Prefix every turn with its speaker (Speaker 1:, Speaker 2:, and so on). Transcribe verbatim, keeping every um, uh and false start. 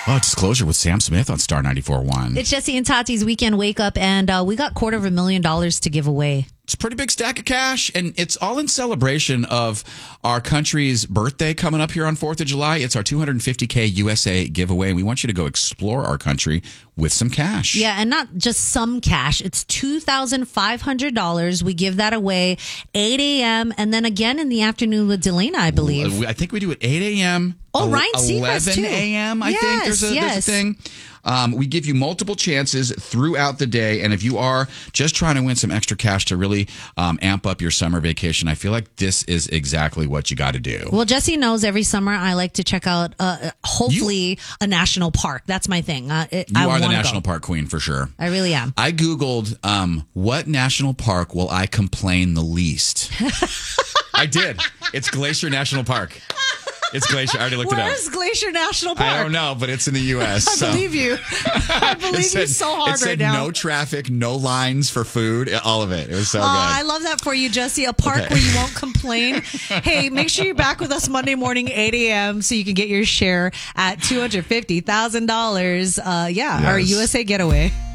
Speaker 1: Oh, disclosure with Sam Smith on Star ninety-four point one.
Speaker 2: It's Jesse and Tati's weekend wake up, and uh, we got quarter of a million dollars to give away.
Speaker 1: It's a pretty big stack of cash, and it's all in celebration of our country's birthday coming up here on fourth of July. It's our two hundred fifty K U S A giveaway, and we want you to go explore our country with some cash.
Speaker 2: Yeah, and not just some cash. It's two thousand five hundred dollars. We give that away eight a.m. and then again in the afternoon with Delana, I believe.
Speaker 1: I think we do it eight a.m.
Speaker 2: Oh, Ryan Seacrest, too.
Speaker 1: eleven a.m. I
Speaker 2: yes,
Speaker 1: think there's a,
Speaker 2: yes.
Speaker 1: there's a thing. Um, we give you multiple chances throughout the day. And if you are just trying to win some extra cash to really um, amp up your summer vacation, I feel like this is exactly what you got to do.
Speaker 2: Well, Jesse knows every summer I like to check out, uh, hopefully, you, a national park. That's my thing. Uh, it,
Speaker 1: you
Speaker 2: I
Speaker 1: are the national
Speaker 2: go.
Speaker 1: park queen for sure.
Speaker 2: I really am.
Speaker 1: I Googled um, what national park will I complain the least? I did. It's Glacier National Park. It's Glacier. I already looked
Speaker 2: Where's
Speaker 1: it up.
Speaker 2: Where's Glacier National Park?
Speaker 1: I don't know, but it's in the U S
Speaker 2: I
Speaker 1: so.
Speaker 2: believe you. I believe
Speaker 1: said,
Speaker 2: you so hard
Speaker 1: it said
Speaker 2: right now.
Speaker 1: No traffic, no lines for food, all of it. It was so
Speaker 2: oh,
Speaker 1: good.
Speaker 2: I love that for you, Jesse. A park
Speaker 1: okay.
Speaker 2: where you won't complain. Hey, make sure you're back with us Monday morning, eight a.m. so you can get your share at two hundred fifty thousand dollars. Uh, yeah, yes. Our U S A getaway.